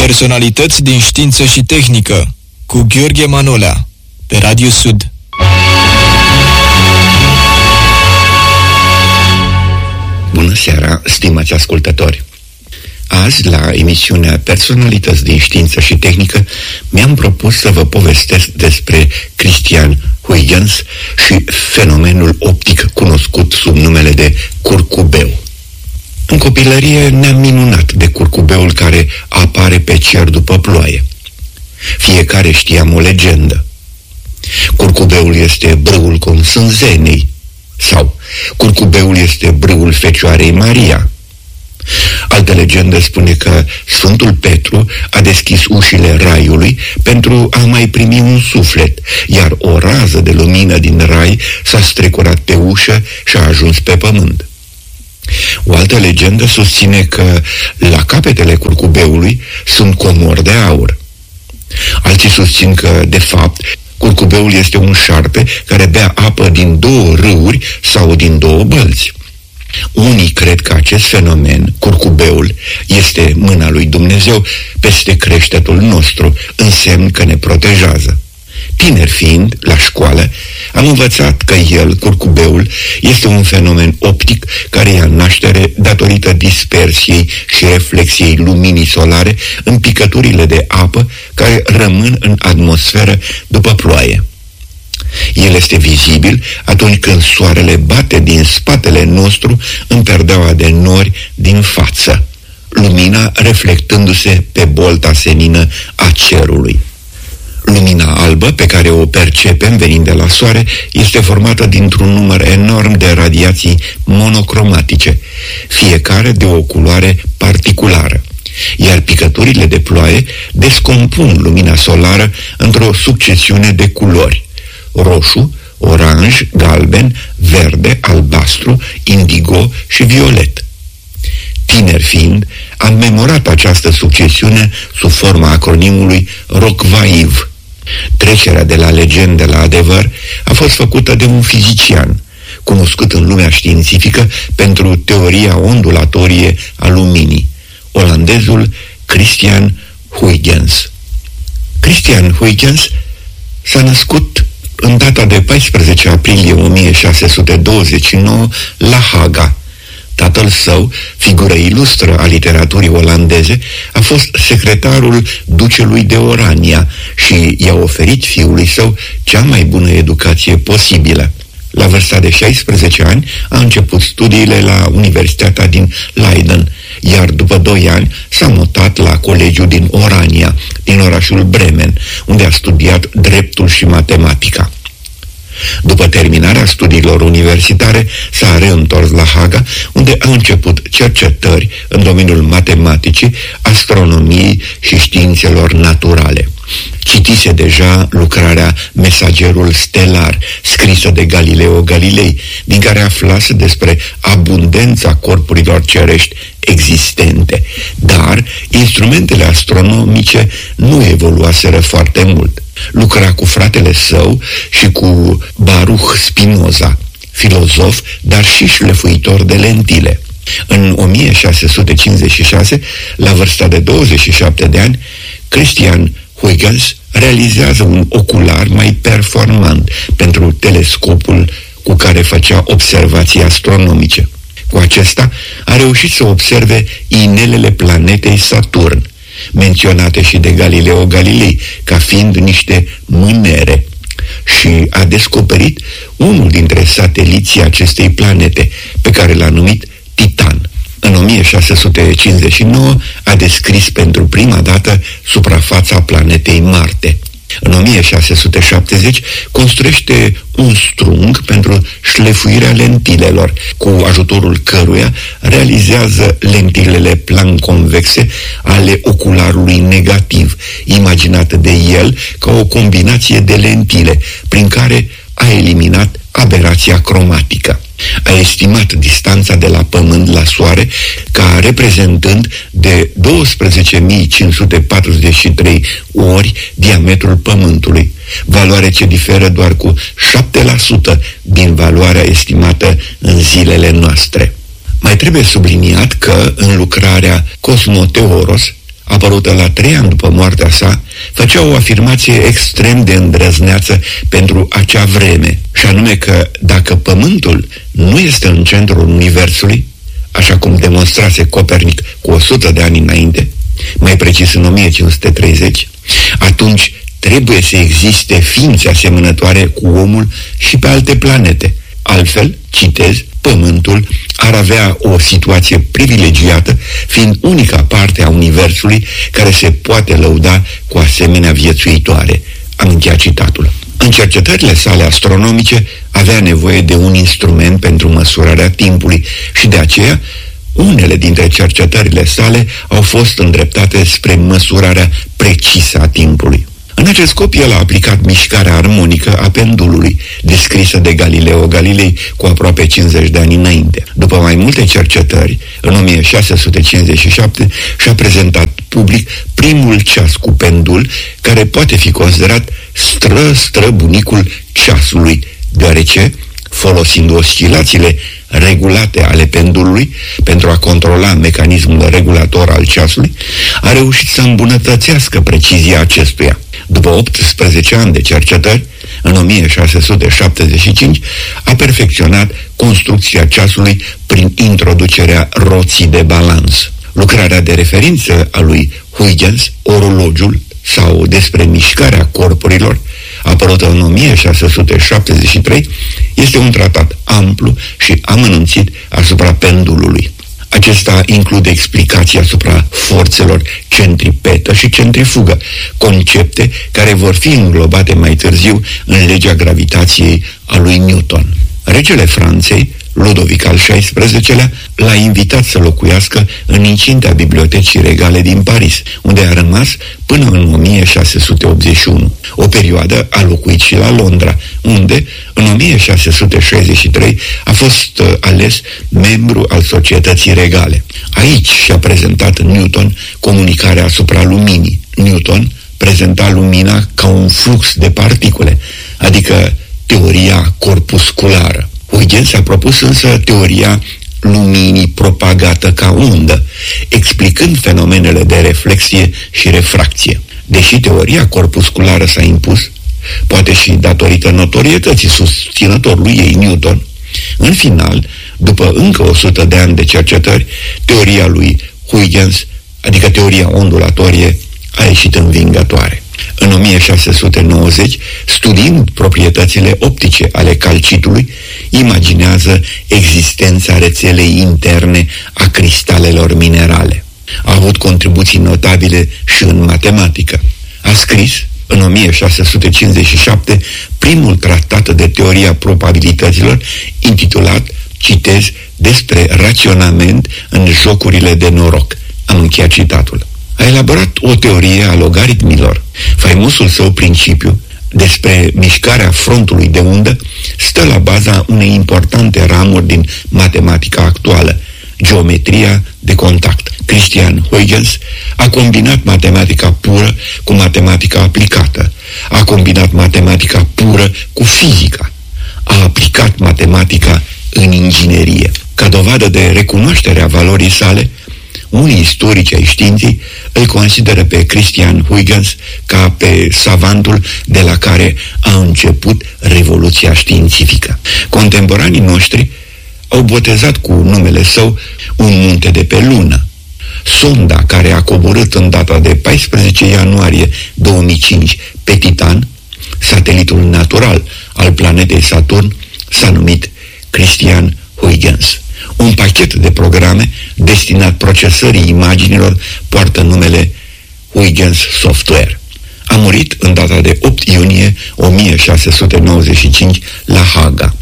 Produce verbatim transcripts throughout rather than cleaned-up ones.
Personalități din știință și tehnică cu Gheorghe Manolea pe Radio Sud. Bună seara, stimați ascultători! Azi, la emisiunea Personalități din știință și tehnică, mi-am propus să vă povestesc despre Christian Huygens și fenomenul optic cunoscut sub numele de curcubeu. În copilărie ne-am minunat de curcubeul care apare pe cer după ploaie. Fiecare știam o legendă. Curcubeul este brâul consânzenei sau curcubeul este brâul Fecioarei Maria. Altă legendă spune că Sfântul Petru a deschis ușile raiului pentru a mai primi un suflet, iar o rază de lumină din rai s-a strecurat pe ușă și a ajuns pe pământ. O altă legendă susține că la capetele curcubeului sunt comori de aur. Alții susțin că, de fapt, curcubeul este un șarpe care bea apă din două râuri sau din două bălți. Unii cred că acest fenomen, curcubeul, este mâna lui Dumnezeu peste creștetul nostru, în semn că ne protejează. Tineri fiind, la școală, am învățat că el, curcubeul, este un fenomen optic care ia naștere datorită dispersiei și reflexiei luminii solare în picăturile de apă care rămân în atmosferă după ploaie. El este vizibil atunci când soarele bate din spatele nostru în perdeaua de nori din față, lumina reflectându-se pe bolta senină a cerului. Lumina albă pe care o percepem venind de la soare este formată dintr-un număr enorm de radiații monocromatice, fiecare de o culoare particulară, iar picăturile de ploaie descompun lumina solară într-o succesiune de culori: roșu, oranj, galben, verde, albastru, indigo și violet. Tineri fiind, am memorat această succesiune sub forma acronimului ROCVAIV. Trecerea de la legendă la adevăr a fost făcută de un fizician, cunoscut în lumea științifică pentru teoria ondulatorie a luminii, olandezul Christian Huygens. Christian Huygens s-a născut în data de paisprezece aprilie o mie șase sute douăzeci și nouă la Haga. Tatăl său, figură ilustră a literaturii olandeze, a fost secretarul ducelui de Orania și i-a oferit fiului său cea mai bună educație posibilă. La vârsta de șaisprezece ani a început studiile la Universitatea din Leiden, iar după doi ani s-a mutat la colegiul din Orania, din orașul Bremen, unde a studiat dreptul și matematica. După terminarea studiilor universitare, s-a reîntors la Haga, unde a început cercetări în domeniul matematicii, astronomiei și științelor naturale. Citise deja lucrarea Mesagerul Stelar, scrisă de Galileo Galilei, din care aflase despre abundența corpurilor cerești existente, dar instrumentele astronomice nu evoluaseră foarte mult. Lucra cu fratele său și cu Baruch Spinoza, filozof, dar și șlefuitor de lentile. În o mie șase sute cincizeci și șase, la vârsta de douăzeci și șapte de ani, Christian Huygens realizează un ocular mai performant pentru telescopul cu care făcea observații astronomice. Cu acesta a reușit să observe inelele planetei Saturn, menționate și de Galileo Galilei ca fiind niște mânere, și a descoperit unul dintre sateliții acestei planete, pe care l-a numit Titan. În o mie șase sute cincizeci și nouă a descris pentru prima dată suprafața planetei Marte. În o mie șase sute șaptezeci construiește un strung pentru șlefuirea lentilelor, cu ajutorul căruia realizează lentilele plan-convexe ale ocularului negativ, imaginată de el ca o combinație de lentile, prin care a eliminat aberația cromatică. A estimat distanța de la Pământ la Soare ca reprezentând de douăsprezece mii cinci sute patruzeci și trei ori diametrul Pământului, valoare ce diferă doar cu șapte la sută din valoarea estimată în zilele noastre. Mai trebuie subliniat că în lucrarea Cosmoteoros apărută la trei ani după moartea sa, făcea o afirmație extrem de îndrăzneață pentru acea vreme, și anume că dacă Pământul nu este în centrul Universului, așa cum demonstrase Copernic cu o sută de ani înainte, mai precis în o mie cinci sute treizeci, atunci trebuie să existe ființe asemănătoare cu omul și pe alte planete. Altfel, citez, Pământul ar avea o situație privilegiată, fiind unica parte a Universului care se poate lăuda cu asemenea viețuitoare. Am încheiat citatul. În cercetările sale astronomice avea nevoie de un instrument pentru măsurarea timpului și de aceea unele dintre cercetările sale au fost îndreptate spre măsurarea precisă a timpului. În acest scop, el a aplicat mișcarea armonică a pendulului, descrisă de Galileo Galilei cu aproape cincizeci de ani înainte. După mai multe cercetări, în o mie șase sute cincizeci și șapte și-a prezentat public primul ceas cu pendul, care poate fi considerat stră-străbunicul ceasului, deoarece, folosind oscilațiile regulate ale pendulului pentru a controla mecanismul regulator al ceasului, a reușit să îmbunătățească precizia acestuia. După optsprezece ani de cercetări, în o mie șase sute șaptezeci și cinci, a perfecționat construcția ceasului prin introducerea roții de balans. Lucrarea de referință a lui Huygens, Orologiul, sau despre mișcarea corpurilor, apărută în o mie șase sute șaptezeci și trei, este un tratat amplu și amănunțit asupra pendulului. Acesta include explicații asupra forțelor centripetă și centrifugă, concepte care vor fi înglobate mai târziu în legea gravitației a lui Newton. Regele Franței, Ludovic al șaisprezecelea, l-a invitat să locuiască în incinta Bibliotecii Regale din Paris, unde a rămas până în o mie șase sute optzeci și unu. O perioadă a locuit și la Londra, unde, în o mie șase sute șaizeci și trei, a fost uh, ales membru al Societății Regale. Aici și-a prezentat Newton comunicarea asupra luminii. Newton prezenta lumina ca un flux de particule, adică teoria corpusculară. Huygens a propus însă teoria luminii propagată ca undă, explicând fenomenele de reflexie și refracție. Deși teoria corpusculară s-a impus, poate și datorită notorietății susținătorului ei Newton, în final, după încă o sută de ani de cercetări, teoria lui Huygens, adică teoria ondulatorie, a ieșit învingătoare. În o mie șase sute nouăzeci, studiind proprietățile optice ale calcitului, imaginează existența rețelei interne a cristalelor minerale. A avut contribuții notabile și în matematică. A scris, în o mie șase sute cincizeci și șapte, primul tratat de teoria probabilităților, intitulat, citez, despre raționament în jocurile de noroc. Am încheiat citatul. A elaborat o teorie a logaritmilor. Faimosul său principiu despre mișcarea frontului de undă stă la baza unei importante ramuri din matematica actuală, geometria de contact. Christian Huygens a combinat matematica pură cu matematica aplicată, a combinat matematica pură cu fizica, a aplicat matematica în inginerie. Ca dovadă de recunoașterea valorii sale, unii istorici ai științei îl consideră pe Christian Huygens ca pe savantul de la care a început revoluția științifică. Contemporanii noștri au botezat cu numele său un munte de pe lună. Sonda care a coborât în data de paisprezece ianuarie două mii cinci pe Titan, satelitul natural al planetei Saturn, s-a numit Christian Huygens. Un pachet de programe destinat procesării imaginilor poartă numele Huygens Software. A murit în data de opt iunie o mie șase sute nouăzeci și cinci la Haga.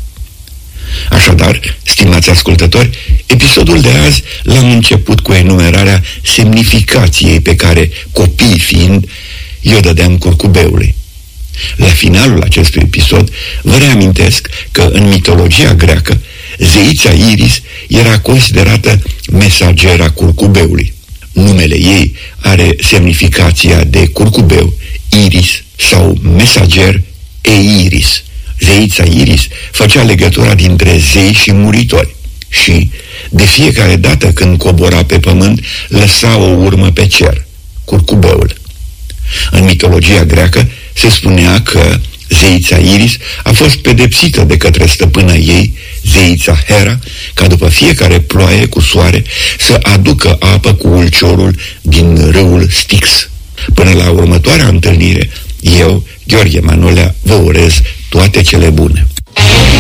Așadar, stimați ascultători, episodul de azi l-am început cu enumerarea semnificației pe care, copii fiind, eu dădeam curcubeului. La finalul acestui episod vă reamintesc că în mitologia greacă zeița Iris era considerată mesagera curcubeului. Numele ei are semnificația de curcubeu, Iris, sau mesager, Eiris. Zeița Iris făcea legătura dintre zei și muritori și, de fiecare dată când cobora pe pământ, lăsa o urmă pe cer. curcubeul. În mitologia greacă se spunea că zeița Iris a fost pedepsită de către stăpâna ei, zeița Hera, ca după fiecare ploaie cu soare să aducă apă cu ulciorul din râul Styx. Până la următoarea întâlnire, eu, Gheorghe Manolea, vă urez toate cele bune.